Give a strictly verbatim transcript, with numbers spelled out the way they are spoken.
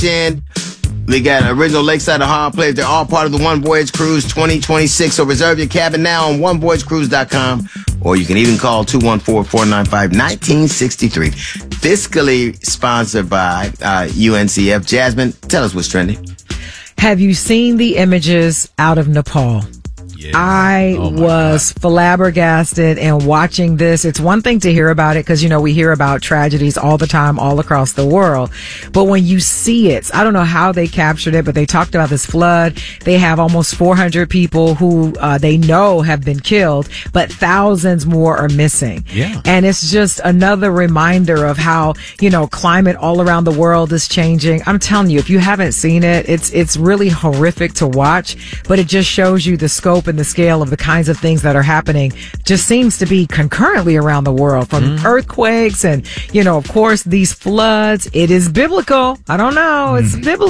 ten. We got original Lakeside Harlem players. They're all part of the One Voyage Cruise twenty twenty-six. So reserve your cabin now on one voyage cruise dot com, or you can even call two one four, four nine five, one nine six three. Fiscally sponsored by uh, U N C F. Jasmine, tell us what's trending. Have you seen the images out of Nepal? Yes. I oh was God. flabbergasted and watching this. It's one thing to hear about it because, you know, we hear about tragedies all the time, all across the world. But when you see it, I don't know how they captured it, but they talked about this flood. They have almost four hundred people who uh, they know have been killed, but thousands more are missing. Yeah. And it's just another reminder of how, you know, climate all around the world is changing. I'm telling you, if you haven't seen it, it's, it's really horrific to watch, but it just shows you the scope and the scale of the kinds of things that are happening. Just seems to be concurrently around the world, from mm. earthquakes and, you know, of course, these floods. It is biblical. I don't know. It's mm. biblical.